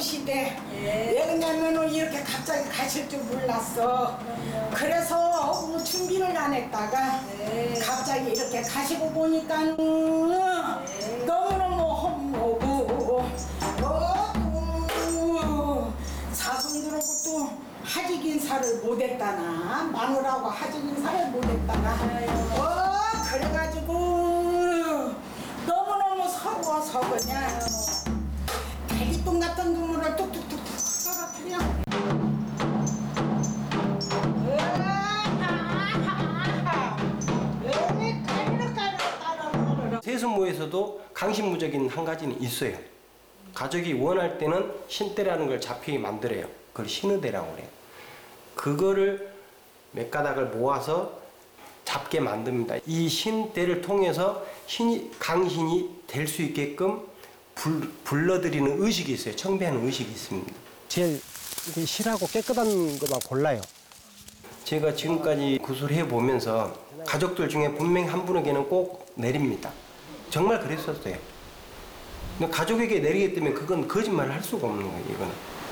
시대. 왜냐면은 이렇게 갑자기 가실 줄 몰랐어. 그래서 뭐 준비를 안 했다가 갑자기 이렇게 가시고 보니까 너무너무 험하고 사슴들하고 또 하직 인사를 못했다나 마누라고 하직 인사를 못했다나 그래가지고 너무너무 서러워서 그냥 대기똥 같은 눈물을 뚝뚝뚝뚝 떨어뜨려. 세습모에서도 강신무적인 한 가지는 있어요. 가족이 원할 때는 신대라는 걸 잡히게 만들어요. 그걸 신의대라고 그래요. 그거를 몇 가닥을 모아서 잡게 만듭니다. 이 신대를 통해서 강신이 될 수 있게끔 불러들이는 의식이 있어요. 청배하는 의식이 있습니다. 제일 실하고 깨끗한 것만 골라요. 제가 지금까지 구술해 보면서 가족들 중에 분명히 한 분에게는 꼭 내립니다. 정말 그랬었어요. 근데 가족에게 내리기 때문에 그건 거짓말을 할 수가 없는 거예요, 이거는.